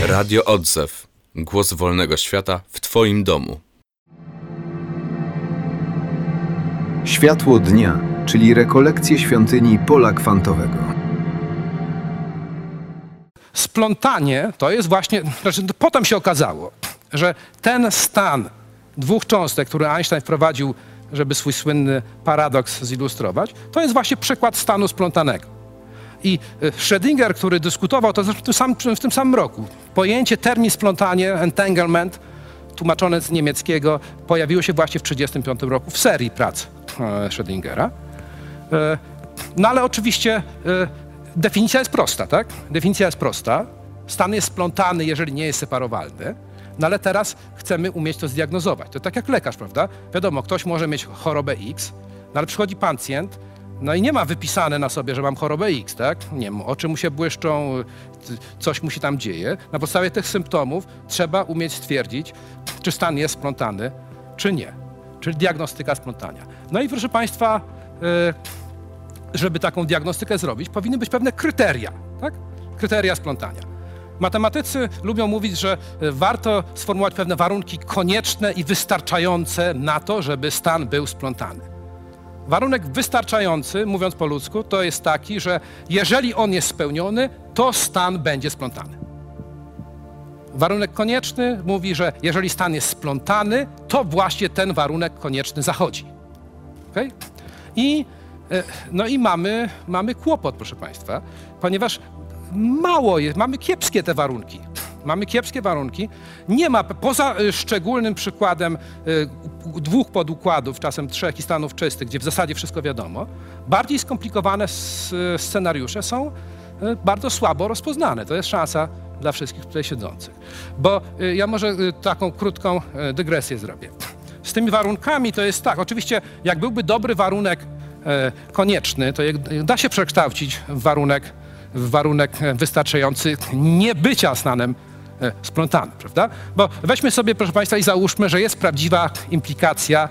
Radio Odzew. Głos wolnego świata w Twoim domu. Światło dnia, czyli rekolekcje świątyni pola kwantowego. Splątanie to jest właśnie, potem się okazało, że ten stan dwóch cząstek, który Einstein wprowadził, żeby swój słynny paradoks zilustrować, to jest właśnie przykład stanu splątanego. I Schrödinger, który dyskutował to w tym samym roku, pojęcie, termin splątanie, entanglement, tłumaczone z niemieckiego, pojawiło się właśnie w 1935 roku w serii prac Schrödingera. No ale oczywiście definicja jest prosta, tak? Definicja jest prosta. Stan jest splątany, jeżeli nie jest separowalny. No ale teraz chcemy umieć to zdiagnozować. To tak jak lekarz, prawda? Wiadomo, ktoś może mieć chorobę X, no ale przychodzi pacjent, no i nie ma wypisane na sobie, że mam chorobę X, tak? Nie wiem, oczy mu się błyszczą, coś mu się tam dzieje. Na podstawie tych symptomów trzeba umieć stwierdzić, czy stan jest splątany, czy nie. Czyli diagnostyka splątania. No i proszę Państwa, żeby taką diagnostykę zrobić, powinny być pewne kryteria, tak? Kryteria splątania. Matematycy lubią mówić, że warto sformułować pewne warunki konieczne i wystarczające na to, żeby stan był splątany. Warunek wystarczający, mówiąc po ludzku, to jest taki, że jeżeli on jest spełniony, to stan będzie splątany. Warunek konieczny mówi, że jeżeli stan jest splątany, to właśnie ten warunek konieczny zachodzi. Okay? No i mamy kłopot, proszę Państwa, ponieważ mało jest, mamy kiepskie te warunki. Mamy kiepskie warunki. Nie ma, poza szczególnym przykładem dwóch podukładów, czasem trzech i stanów czystych, gdzie w zasadzie wszystko wiadomo, bardziej skomplikowane scenariusze są bardzo słabo rozpoznane. To jest szansa dla wszystkich tutaj siedzących. Bo ja może taką krótką dygresję zrobię. Z tymi warunkami to jest tak, oczywiście jak byłby dobry warunek konieczny, to da się przekształcić w warunek wystarczający niebycia stanem splątanym, prawda? Bo weźmy sobie, proszę Państwa, i załóżmy, że jest prawdziwa implikacja,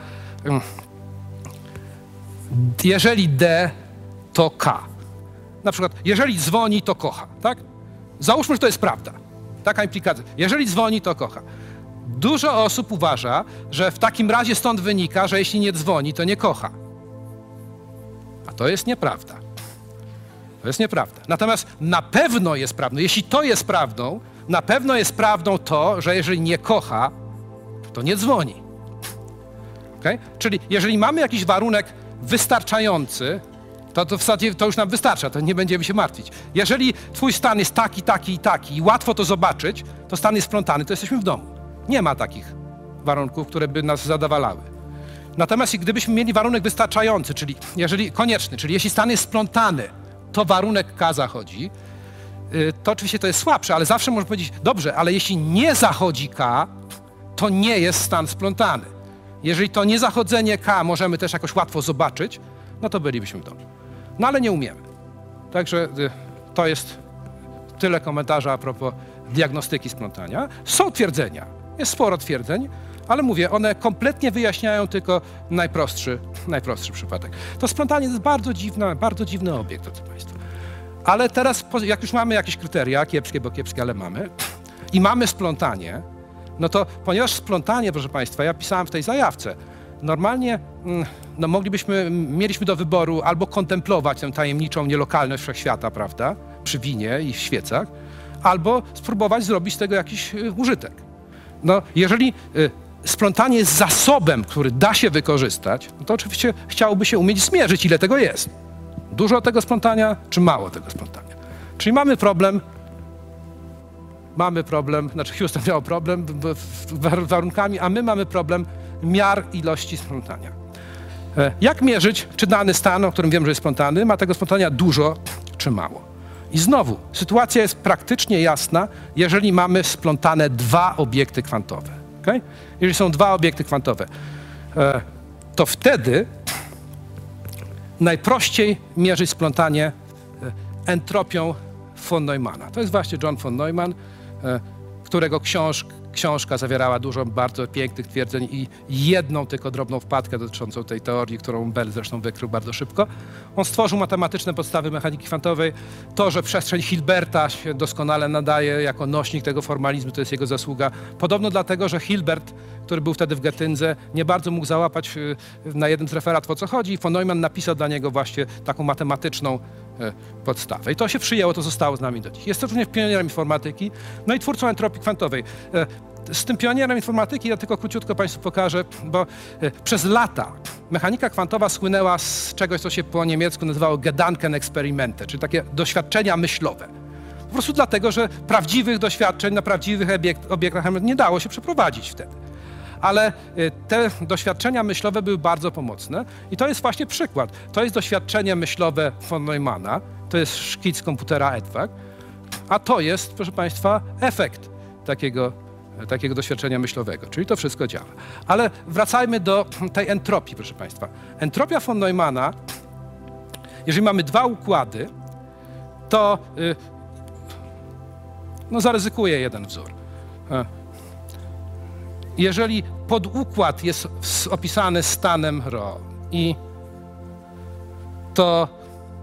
jeżeli D, to K. Na przykład, jeżeli dzwoni, to kocha, tak? Załóżmy, że to jest prawda. Taka implikacja. Jeżeli dzwoni, to kocha. Dużo osób uważa, że w takim razie stąd wynika, że jeśli nie dzwoni, to nie kocha. A to jest nieprawda. To jest nieprawda. Natomiast na pewno jest prawdą, jeśli to jest prawdą, na pewno jest prawdą to, że jeżeli nie kocha, to nie dzwoni. Okay? Czyli jeżeli mamy jakiś warunek wystarczający, to w zasadzie to już nam wystarcza, to nie będziemy się martwić. Jeżeli twój stan jest taki, taki i taki i łatwo to zobaczyć, to stan jest splątany, to jesteśmy w domu. Nie ma takich warunków, które by nas zadowalały. Natomiast gdybyśmy mieli warunek wystarczający, czyli jeżeli konieczny, czyli jeśli stan jest splątany, to warunek K zachodzi, to oczywiście to jest słabsze, ale zawsze można powiedzieć, dobrze, ale jeśli nie zachodzi K, to nie jest stan splątany. Jeżeli to niezachodzenie K możemy też jakoś łatwo zobaczyć, no to bylibyśmy w domu. No ale nie umiemy. Także to jest tyle komentarza a propos diagnostyki splątania. Są twierdzenia, jest sporo twierdzeń, ale mówię, one kompletnie wyjaśniają tylko najprostszy przypadek. To splątanie to jest bardzo dziwny obiekt, drodzy Państwo. Ale teraz, jak już mamy jakieś kryteria, kiepskie, bo kiepskie, ale mamy, i mamy splątanie, no to ponieważ splątanie, proszę Państwa, ja pisałem w tej zajawce, normalnie no mieliśmy do wyboru albo kontemplować tę tajemniczą nielokalność wszechświata, prawda, przy winie i w świecach, albo spróbować zrobić z tego jakiś użytek. No, jeżeli splątanie jest zasobem, który da się wykorzystać, no to oczywiście chciałoby się umieć zmierzyć, ile tego jest. Dużo tego splątania, czy mało tego splątania. Czyli mamy problem, znaczy Houston miał problem z warunkami, a my mamy problem miar ilości splątania. Jak mierzyć, czy dany stan, o którym wiem, że jest splątany, ma tego splątania dużo, czy mało? I znowu, sytuacja jest praktycznie jasna, jeżeli mamy splątane dwa obiekty kwantowe. Okay? Jeżeli są dwa obiekty kwantowe, to wtedy najprościej mierzyć splątanie entropią von Neumanna. To jest właśnie John von Neumann, którego książka zawierała dużo bardzo pięknych twierdzeń i jedną tylko drobną wpadkę dotyczącą tej teorii, którą Bell zresztą wykrył bardzo szybko. On stworzył matematyczne podstawy mechaniki kwantowej. To, że przestrzeń Hilberta się doskonale nadaje jako nośnik tego formalizmu, to jest jego zasługa. Podobno dlatego, że Hilbert, który był wtedy w Getyndze, nie bardzo mógł załapać na jednym z referatów, o co chodzi, i von Neumann napisał dla niego właśnie taką matematyczną podstawę. I to się przyjęło, to zostało z nami do dziś. Jest to również pionierem informatyki, no i twórcą entropii kwantowej. Z tym pionierem informatyki ja tylko króciutko Państwu pokażę, bo przez lata mechanika kwantowa słynęła z czegoś, co się po niemiecku nazywało Gedankenexperimente, czyli takie doświadczenia myślowe. Po prostu dlatego, że prawdziwych doświadczeń na prawdziwych obiektach nie dało się przeprowadzić wtedy. Ale te doświadczenia myślowe były bardzo pomocne i to jest właśnie przykład. To jest doświadczenie myślowe von Neumanna, to jest szkic komputera EDVAC, a to jest, proszę Państwa, efekt takiego doświadczenia myślowego, czyli to wszystko działa. Ale wracajmy do tej entropii, proszę Państwa. Entropia von Neumanna, jeżeli mamy dwa układy, to no zaryzykuję jeden wzór. Jeżeli podukład jest opisany stanem ρ i to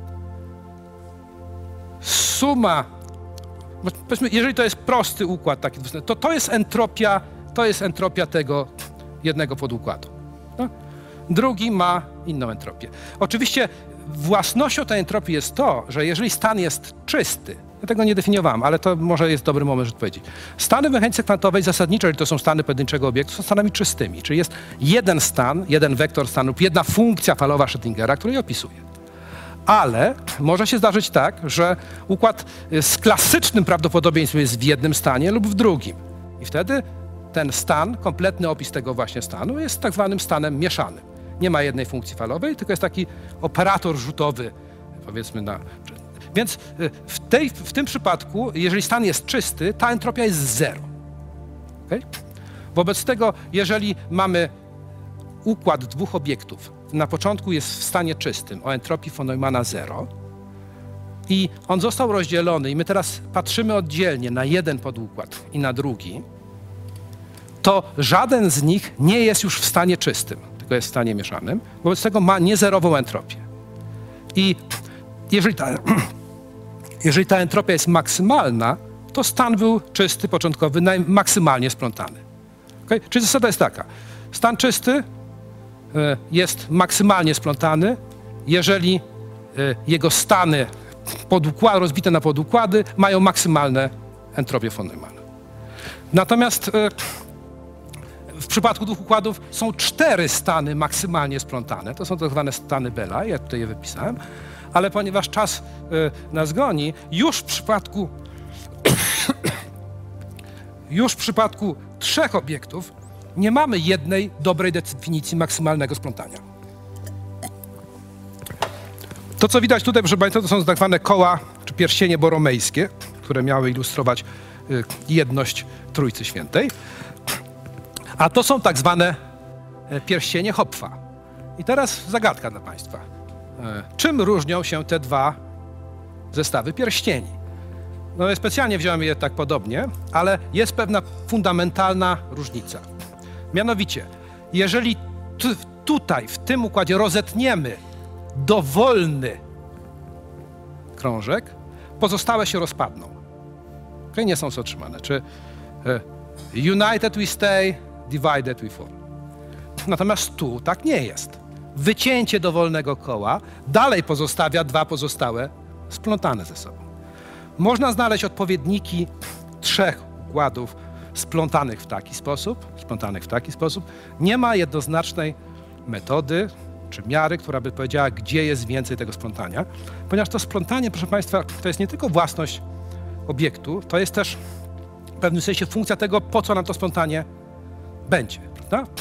suma, powiedzmy, jeżeli to jest prosty układ, taki, to jest entropia tego jednego podukładu. No? Drugi ma inną entropię. Oczywiście własnością tej entropii jest to, że jeżeli stan jest czysty, ja tego nie definiowałem, ale to może jest dobry moment, żeby powiedzieć. Stany w mechanice kwantowej zasadniczo, czyli to są stany pojedynczego obiektu, są stanami czystymi, czyli jest jeden stan, jeden wektor stanu lub jedna funkcja falowa Schrödingera, która je opisuje. Ale może się zdarzyć tak, że układ z klasycznym prawdopodobieństwem jest w jednym stanie lub w drugim. I wtedy ten stan, kompletny opis tego właśnie stanu jest tak zwanym stanem mieszanym. Nie ma jednej funkcji falowej, tylko jest taki operator rzutowy, powiedzmy na... Więc w tym przypadku, jeżeli stan jest czysty, ta entropia jest 0. Okay? Wobec tego, jeżeli mamy układ dwóch obiektów, na początku jest w stanie czystym o entropii von Neumanna 0 i on został rozdzielony i my teraz patrzymy oddzielnie na jeden podukład i na drugi, to żaden z nich nie jest już w stanie czystym, tylko jest w stanie mieszanym. Wobec tego ma niezerową entropię. I jeżeli ta entropia jest maksymalna, to stan był czysty, początkowy, maksymalnie splątany. Okay? Czyli zasada jest taka. Stan czysty jest maksymalnie splątany, jeżeli jego stany rozbite na podukłady mają maksymalne entropie von Neumanna. Natomiast w przypadku dwóch układów są 4 stany maksymalnie splątane. To są tak zwane stany Bella, ja tutaj je wypisałem. Ale ponieważ czas nas goni, już w przypadku 3 obiektów nie mamy jednej dobrej definicji maksymalnego splątania. To, co widać tutaj, proszę Państwa, to są tak zwane koła czy pierścienie boromejskie, które miały ilustrować jedność Trójcy Świętej. A to są tak zwane pierścienie Hopfa. I teraz zagadka dla Państwa. Czym różnią się te dwa zestawy pierścieni? No ja specjalnie wziąłem je tak podobnie, ale jest pewna fundamentalna różnica. Mianowicie, jeżeli tutaj, w tym układzie rozetniemy dowolny krążek, pozostałe się rozpadną. Okay? Nie są zatrzymane. Czy united we stay, divided we fall. Natomiast tu tak nie jest. Wycięcie dowolnego koła dalej pozostawia dwa pozostałe splątane ze sobą. Można znaleźć odpowiedniki 3 układów splątanych w taki sposób. Nie ma jednoznacznej metody czy miary, która by powiedziała, gdzie jest więcej tego splątania, ponieważ to splątanie, proszę Państwa, to jest nie tylko własność obiektu, to jest też w pewnym sensie funkcja tego, po co nam to splątanie będzie, prawda?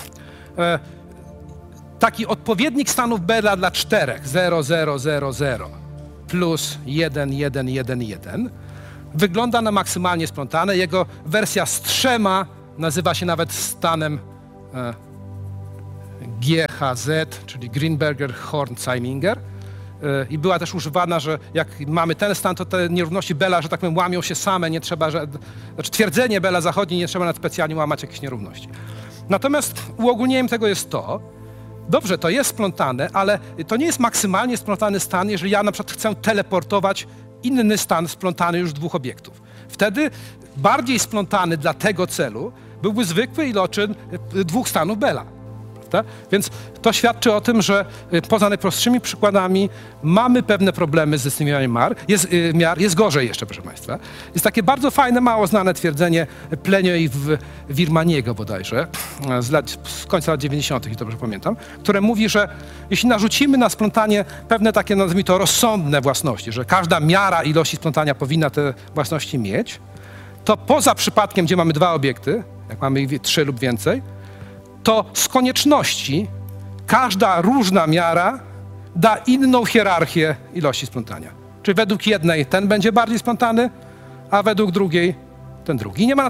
Taki odpowiednik stanów Bella dla 4, 0, 0, 0, 0 plus 1, 1, 1, 1 wygląda na maksymalnie splątane. Jego wersja z 3 nazywa się nawet stanem GHZ, czyli Greenberger-Horn-Zeiminger. i była też używana, że jak mamy ten stan, to te nierówności Bella, że tak powiem, łamią się same, nie trzeba, znaczy twierdzenie Bella zachodniej, nie trzeba nawet specjalnie łamać jakichś nierówności. Natomiast uogólnieniem tego jest to, dobrze, to jest splątane, ale to nie jest maksymalnie splątany stan, jeżeli ja na przykład chcę teleportować inny stan splątany już z dwóch obiektów. Wtedy bardziej splątany dla tego celu byłby zwykły iloczyn dwóch stanów Bella. Prawda? Więc to świadczy o tym, że poza najprostszymi przykładami mamy pewne problemy z zdefiniowaniem miar. Jest gorzej jeszcze, proszę Państwa. Jest takie bardzo fajne, mało znane twierdzenie Plenio i Wirmaniego bodajże, z końca lat 90., jeśli dobrze pamiętam, które mówi, że jeśli narzucimy na splątanie pewne takie, nazwijmy to, rozsądne własności, że każda miara ilości splątania powinna te własności mieć, to poza przypadkiem, gdzie mamy dwa obiekty, jak mamy ich 3 lub więcej, to z konieczności każda różna miara da inną hierarchię ilości splątania. Czyli według jednej ten będzie bardziej splątany, a według drugiej ten drugi. I nie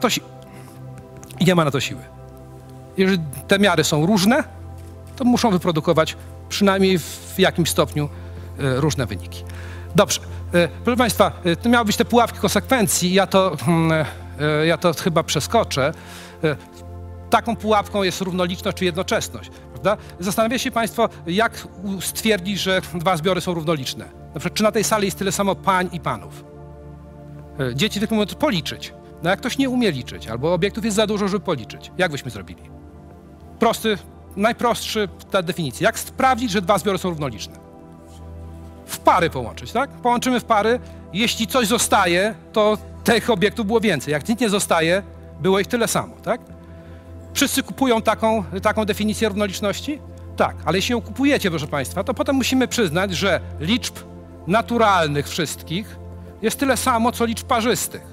ma na to siły. Jeżeli te miary są różne, to muszą wyprodukować przynajmniej w jakimś stopniu różne wyniki. Dobrze. Proszę Państwa, to miały być te pułapki konsekwencji. Ja to chyba przeskoczę. Taką pułapką jest równoliczność czy jednoczesność. Prawda? Zastanawiacie się Państwo, jak stwierdzić, że dwa zbiory są równoliczne. Na przykład, czy na tej sali jest tyle samo pań i panów? Dzieci zwykle mówią policzyć. No jak ktoś nie umie liczyć, albo obiektów jest za dużo, żeby policzyć. Jak byśmy zrobili? Najprostszy ta definicja. Jak sprawdzić, że dwa zbiory są równoliczne? W pary połączyć, tak? Połączymy w pary. Jeśli coś zostaje, to tych obiektów było więcej. Jak nic nie zostaje, było ich tyle samo, tak? Wszyscy kupują taką definicję równoliczności? Tak, ale jeśli ją kupujecie, proszę Państwa, to potem musimy przyznać, że liczb naturalnych wszystkich jest tyle samo, co liczb parzystych.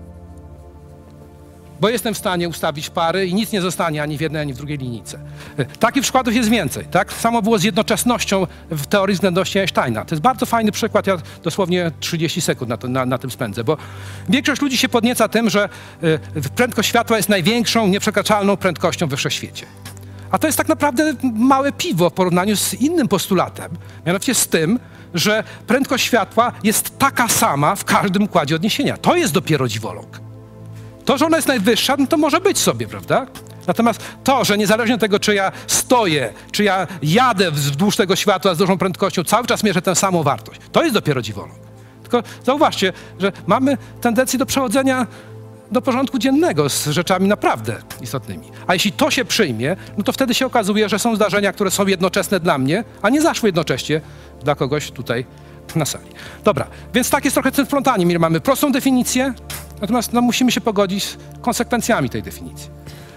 Bo jestem w stanie ustawić pary i nic nie zostanie ani w jednej, ani w drugiej linijce. Takich przykładów jest więcej. Tak samo było z jednoczesnością w teorii względności Einsteina. To jest bardzo fajny przykład, ja dosłownie 30 sekund na tym spędzę, bo większość ludzi się podnieca tym, że prędkość światła jest największą, nieprzekraczalną prędkością we wszechświecie. A to jest tak naprawdę małe piwo w porównaniu z innym postulatem, mianowicie z tym, że prędkość światła jest taka sama w każdym układzie odniesienia. To jest dopiero dziwoląg. To, że ona jest najwyższa, no to może być sobie, prawda? Natomiast to, że niezależnie od tego, czy ja stoję, czy ja jadę wzdłuż tego światła z dużą prędkością, cały czas mierzę tę samą wartość. To jest dopiero dziwoląg. Tylko zauważcie, że mamy tendencję do przechodzenia do porządku dziennego z rzeczami naprawdę istotnymi. A jeśli to się przyjmie, no to wtedy się okazuje, że są zdarzenia, które są jednoczesne dla mnie, a nie zaszły jednocześnie dla kogoś tutaj na sali. Dobra, więc tak jest trochę z tym splątaniem. Mamy prostą definicję, natomiast musimy się pogodzić z konsekwencjami tej definicji.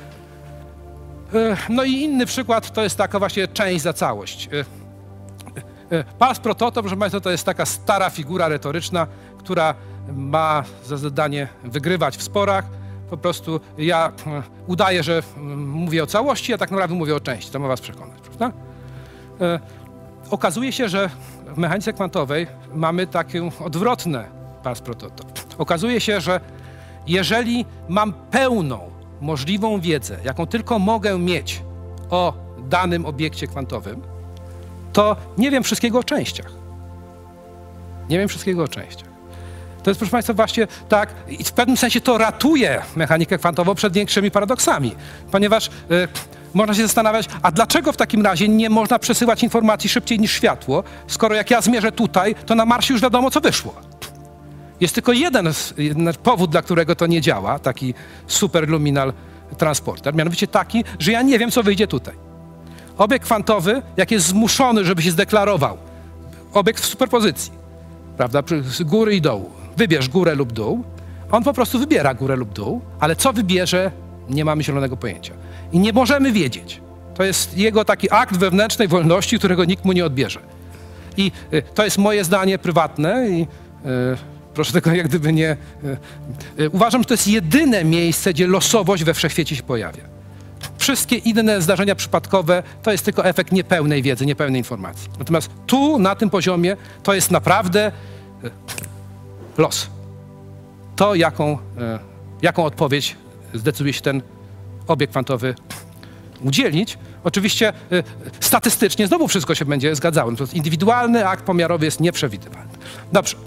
No i inny przykład to jest taka właśnie część za całość. Pars pro toto, proszę Państwa, to jest taka stara figura retoryczna, która ma za zadanie wygrywać w sporach. Po prostu ja udaję, że mówię o całości, a tak naprawdę mówię o części. To ma Was przekonać, prawda? Okazuje się, że w mechanice kwantowej mamy takie odwrotne pars pro toto. Okazuje się, że jeżeli mam pełną, możliwą wiedzę, jaką tylko mogę mieć o danym obiekcie kwantowym, to nie wiem wszystkiego o częściach. Nie wiem wszystkiego o częściach. To jest, proszę Państwa, właśnie tak, i w pewnym sensie to ratuje mechanikę kwantową przed większymi paradoksami, ponieważ można się zastanawiać, a dlaczego w takim razie nie można przesyłać informacji szybciej niż światło, skoro jak ja zmierzę tutaj, to na Marsie już wiadomo, co wyszło. Jest tylko jeden powód, dla którego to nie działa, taki superluminal transporter, mianowicie taki, że ja nie wiem, co wyjdzie tutaj. Obiekt kwantowy, jak jest zmuszony, żeby się zdeklarował, obiekt w superpozycji, prawda, z góry i dołu, wybierz górę lub dół, on po prostu wybiera górę lub dół, ale co wybierze, nie mamy zielonego pojęcia. I nie możemy wiedzieć. To jest jego taki akt wewnętrznej wolności, którego nikt mu nie odbierze. I to jest moje zdanie prywatne i proszę tego jak gdyby nie... Uważam, że to jest jedyne miejsce, gdzie losowość we wszechświecie się pojawia. Wszystkie inne zdarzenia przypadkowe to jest tylko efekt niepełnej wiedzy, niepełnej informacji. Natomiast tu, na tym poziomie, to jest naprawdę los. To, jaką odpowiedź zdecyduje się ten obiekt kwantowy udzielić, oczywiście statystycznie znowu wszystko się będzie zgadzało. To indywidualny akt pomiarowy jest nieprzewidywalny. Dobrze.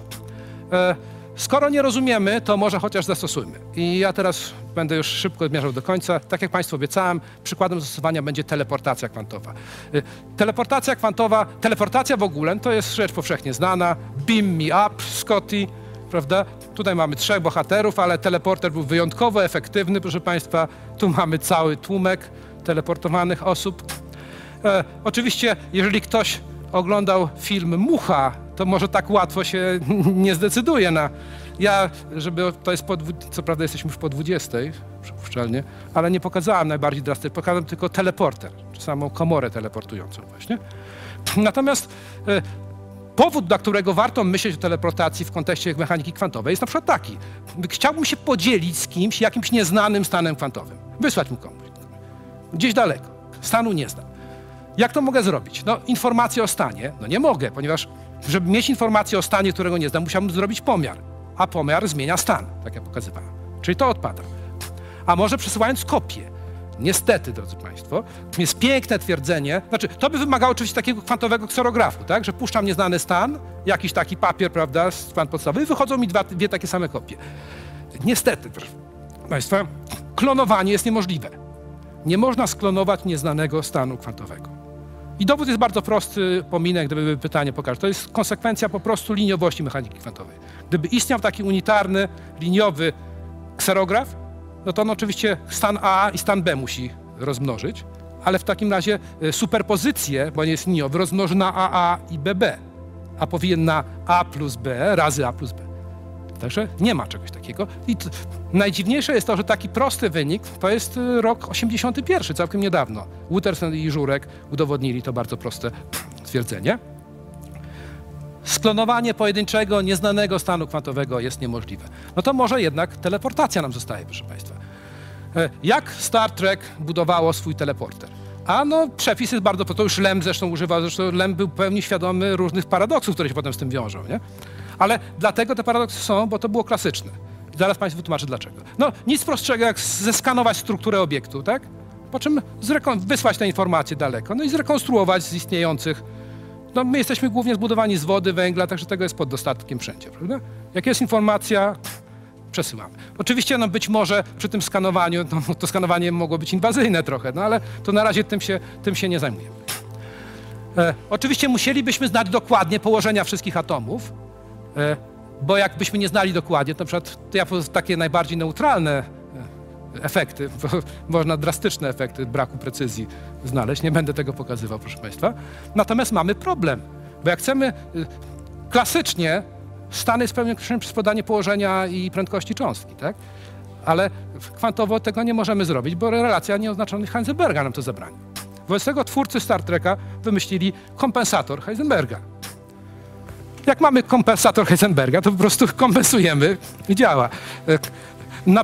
Skoro nie rozumiemy, to może chociaż zastosujmy. I ja teraz będę już szybko zmierzał do końca. Tak jak Państwu obiecałem, przykładem zastosowania będzie teleportacja kwantowa. Teleportacja kwantowa, teleportacja w ogóle to jest rzecz powszechnie znana. Beam me up, Scotty, prawda? Tutaj mamy 3 bohaterów, ale teleporter był wyjątkowo efektywny, proszę Państwa. Tu mamy cały tłumek teleportowanych osób. Oczywiście, jeżeli ktoś oglądał film Mucha, to może tak łatwo się nie zdecyduje na... to jest co prawda jesteśmy już po 20, przypuszczalnie, ale nie pokazałem najbardziej drastycznych, pokazałem tylko teleporter, czy samą komorę teleportującą właśnie. Natomiast powód, dla którego warto myśleć o teleportacji w kontekście mechaniki kwantowej jest na przykład taki. Chciałbym się podzielić z kimś jakimś nieznanym stanem kwantowym. Wysłać mu komuś. Gdzieś daleko. Stanu nie znam. Jak to mogę zrobić? No, informację o stanie. No nie mogę, ponieważ żeby mieć informację o stanie, którego nie znam, musiałbym zrobić pomiar. A pomiar zmienia stan, tak jak pokazywałem. Czyli to odpada. A może przesyłając kopię. Niestety, drodzy Państwo, jest piękne twierdzenie, znaczy to by wymagało oczywiście takiego kwantowego kserografu, tak? Że puszczam nieznany stan, jakiś taki papier, prawda, stan podstawowy, wychodzą mi dwie takie same kopie. Niestety, proszę Państwa, klonowanie jest niemożliwe. Nie można sklonować nieznanego stanu kwantowego. I dowód jest bardzo prosty, pominę, gdyby pytanie pokaże. To jest konsekwencja po prostu liniowości mechaniki kwantowej. Gdyby istniał taki unitarny, liniowy kserograf, no to on oczywiście stan A i stan B musi rozmnożyć, ale w takim razie superpozycję, bo nie jest liniowy, rozmnoży na AA i BB, a powinien na A plus B razy A plus B. Także nie ma czegoś takiego. I najdziwniejsze jest to, że taki prosty wynik to jest rok 81, całkiem niedawno. Wutterson i Żurek udowodnili to bardzo proste stwierdzenie. Sklonowanie pojedynczego, nieznanego stanu kwantowego jest niemożliwe. No to może jednak teleportacja nam zostaje, proszę Państwa. Jak Star Trek budowało swój teleporter? A no, przepis jest bardzo prosty. To już Lem zresztą używał, Lem był pełni świadomy różnych paradoksów, które się potem z tym wiążą, nie? Ale dlatego te paradoksy są, bo to było klasyczne. I zaraz Państwu wytłumaczę dlaczego. No, nic prostszego jak zeskanować strukturę obiektu, tak? Po czym wysłać te informacje daleko, no i zrekonstruować z istniejących. No, my jesteśmy głównie zbudowani z wody, węgla, także tego jest pod dostatkiem wszędzie, prawda? Jak jest informacja, przesyłamy. Oczywiście, no być może przy tym skanowaniu, no, to skanowanie mogło być inwazyjne trochę, no ale to na razie tym się nie zajmujemy. Oczywiście musielibyśmy znać dokładnie położenia wszystkich atomów, bo jakbyśmy nie znali dokładnie, to na przykład takie najbardziej neutralne efekty, można drastyczne efekty braku precyzji znaleźć, nie będę tego pokazywał, proszę Państwa. Natomiast mamy problem, bo jak chcemy klasycznie, stan jest pełniony przez podanie położenia i prędkości cząstki, tak? Ale kwantowo tego nie możemy zrobić, bo relacja nieoznaczonych Heisenberga nam to zabrania. Wobec tego twórcy Star Treka wymyślili kompensator Heisenberga. Jak mamy kompensator Heisenberga, to po prostu kompensujemy i działa. Na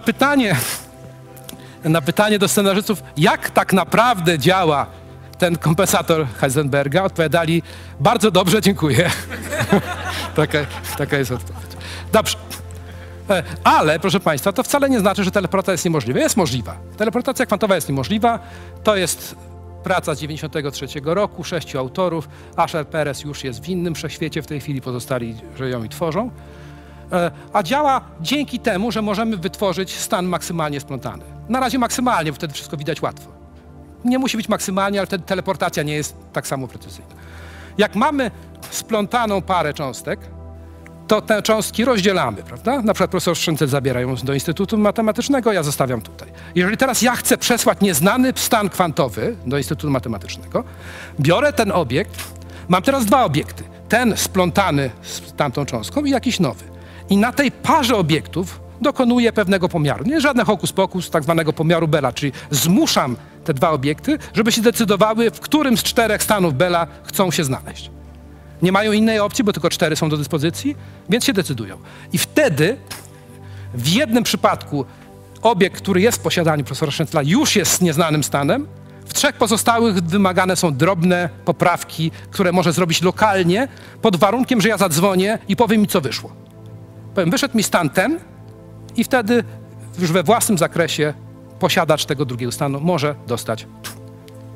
pytanie do scenarzystów, jak tak naprawdę działa ten kompensator Heisenberga, odpowiadali: bardzo dobrze, dziękuję. Taka jest odpowiedź. Dobrze. Ale, proszę Państwa, to wcale nie znaczy, że teleportacja jest niemożliwa. Jest możliwa. Teleportacja kwantowa jest niemożliwa. To jest praca z 1993 roku, 6 autorów. Asher Perez już jest w innym wszechświecie w tej chwili, pozostali, że ją i tworzą. A działa dzięki temu, że możemy wytworzyć stan maksymalnie splątany. Na razie maksymalnie, bo wtedy wszystko widać łatwo. Nie musi być maksymalnie, ale wtedy teleportacja nie jest tak samo precyzyjna. Jak mamy splątaną parę cząstek, to te cząstki rozdzielamy, prawda? Na przykład profesor Szczyncel zabiera ją do Instytutu Matematycznego, ja zostawiam tutaj. Jeżeli teraz ja chcę przesłać nieznany stan kwantowy do Instytutu Matematycznego, biorę ten obiekt, mam teraz 2 obiekty. Ten splątany z tamtą cząstką i jakiś nowy. I na tej parze obiektów dokonuję pewnego pomiaru. Nie żadne hokus pokus, tak zwanego pomiaru Bella, czyli zmuszam te 2 obiekty, żeby się zdecydowały, w którym z 4 stanów Bella chcą się znaleźć. Nie mają innej opcji, bo tylko 4 są do dyspozycji, więc się decydują. I wtedy w jednym przypadku obiekt, który jest w posiadaniu profesora Szczyncla, już jest nieznanym stanem. W 3 pozostałych wymagane są drobne poprawki, które może zrobić lokalnie, pod warunkiem, że ja zadzwonię i powiem mi, co wyszło. Powiem, wyszedł mi stan ten i wtedy już we własnym zakresie posiadacz tego drugiego stanu może dostać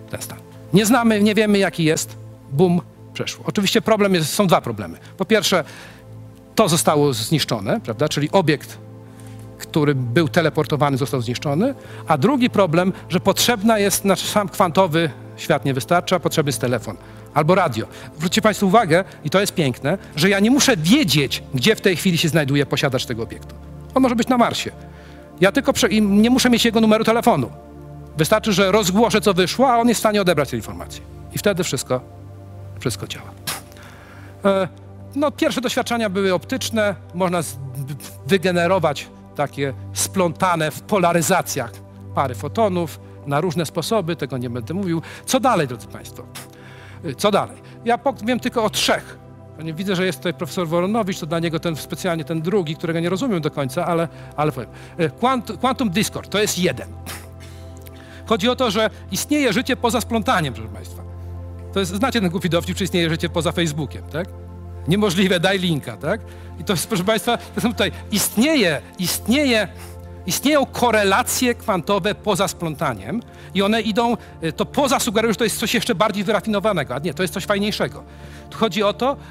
ten stan. Nie znamy, nie wiemy jaki jest, bum, przeszło. Oczywiście są dwa problemy. Po pierwsze, to zostało zniszczone, prawda, czyli obiekt, który był teleportowany, został zniszczony, a drugi problem, że potrzebna jest, sam kwantowy świat nie wystarcza, potrzebny jest telefon albo radio. Zwróćcie Państwo uwagę, i to jest piękne, że ja nie muszę wiedzieć, gdzie w tej chwili się znajduje posiadacz tego obiektu. On może być na Marsie. Ja tylko nie muszę mieć jego numeru telefonu. Wystarczy, że rozgłoszę, co wyszło, a on jest w stanie odebrać te informacje. I wtedy wszystko działa. No, pierwsze doświadczenia były optyczne. Można wygenerować takie splątane w polaryzacjach pary fotonów na różne sposoby. Tego nie będę mówił. Co dalej, drodzy Państwo? Co dalej? Ja powiem tylko o trzech. Widzę, że jest tutaj profesor Woronowicz, to dla niego specjalnie ten drugi, którego nie rozumiem do końca, ale powiem. Quantum Discord to jest jeden. Chodzi o to, że istnieje życie poza splątaniem, proszę Państwa. To jest, znacie ten głupi dowcip, czy istnieje życie poza Facebookiem, tak? Niemożliwe, daj linka, tak? I to jest, proszę Państwa, to są tutaj, istnieją korelacje kwantowe poza splątaniem i one idą, to poza sugeruje, że to jest coś jeszcze bardziej wyrafinowanego, a nie, to jest coś fajniejszego. Tu chodzi o to,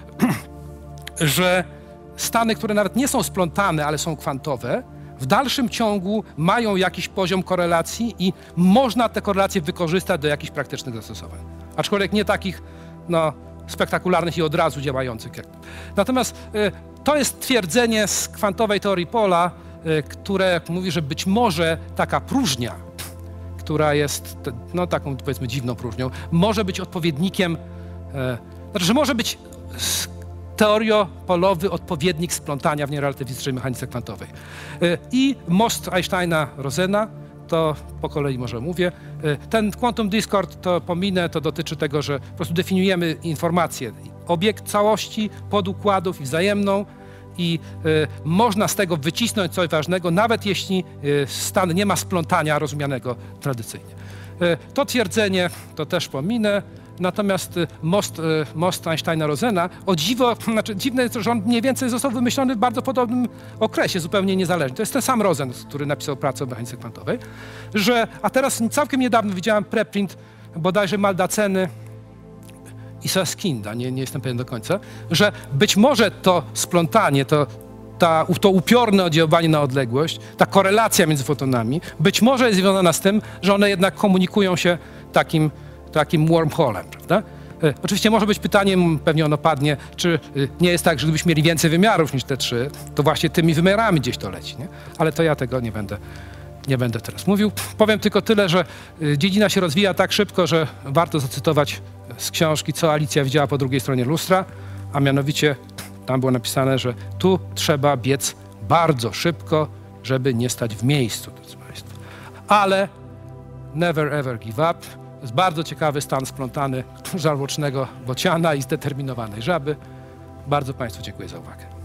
że stany, które nawet nie są splątane, ale są kwantowe, w dalszym ciągu mają jakiś poziom korelacji i można te korelacje wykorzystać do jakichś praktycznych zastosowań. Aczkolwiek nie takich, spektakularnych i od razu działających. Natomiast to jest twierdzenie z kwantowej teorii pola, które mówi, że być może taka próżnia, która jest taką, powiedzmy, dziwną próżnią, może być odpowiednikiem, że może być teoriopolowy odpowiednik splątania w nierelatywistycznej mechanice kwantowej. I most Einsteina-Rosena, to po kolei może mówię. Ten Quantum Discord to pominę, to dotyczy tego, że po prostu definiujemy informację, obiekt całości, podukładów i wzajemną i można z tego wycisnąć coś ważnego, nawet jeśli stan nie ma splątania rozumianego tradycyjnie. To twierdzenie to też pominę. Natomiast most Einsteina-Rosena, o dziwo, dziwne jest to, że on mniej więcej został wymyślony w bardzo podobnym okresie, zupełnie niezależnie. To jest ten sam Rosen, który napisał pracę o mechanice kwantowej, a teraz całkiem niedawno widziałem preprint bodajże Maldaceny i Susskind'a, nie jestem pewien do końca, że być może to splątanie, to upiorne oddziaływanie na odległość, ta korelacja między fotonami, być może jest związana z tym, że one jednak komunikują się takim wormholem, prawda? Oczywiście może być pytaniem, pewnie ono padnie, czy nie jest tak, że gdybyśmy mieli więcej wymiarów niż te trzy, to właśnie tymi wymiarami gdzieś to leci, nie? Ale to ja tego nie będę teraz mówił. Powiem tylko tyle, że dziedzina się rozwija tak szybko, że warto zacytować z książki, co Alicja widziała po drugiej stronie lustra, a mianowicie tam było napisane, że tu trzeba biec bardzo szybko, żeby nie stać w miejscu, drodzy Państwo. Ale never ever give up. To jest bardzo ciekawy stan splątany żarłocznego bociana i zdeterminowanej żaby. Bardzo Państwu dziękuję za uwagę.